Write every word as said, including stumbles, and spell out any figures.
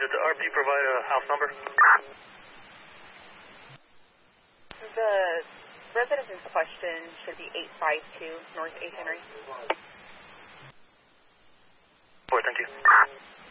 could the R P provide a house number? The residence in question should be eight five two North eighth Henry. Four, thank you.